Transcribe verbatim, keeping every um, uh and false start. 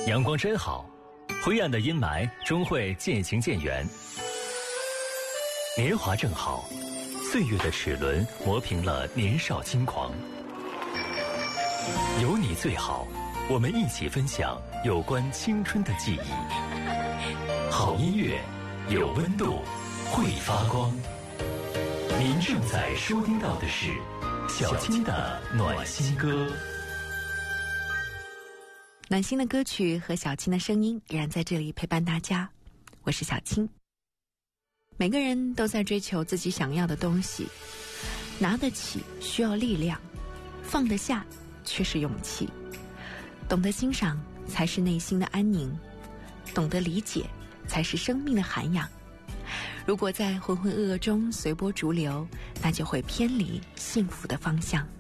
阳光真好，灰暗的阴霾终会渐行渐远。年华正好，岁月的齿轮磨平了年少轻狂。有你最好，我们一起分享有关青春的记忆。好音乐，有温度，会发光。您正在收听到的是小青的暖心歌。 暖心的歌曲和小青的声音依然在这里陪伴大家，我是小青。每个人都在追求自己想要的东西，拿得起需要力量，放得下却是勇气。懂得欣赏才是内心的安宁，懂得理解才是生命的涵养。如果在浑浑噩噩中随波逐流，那就会偏离幸福的方向。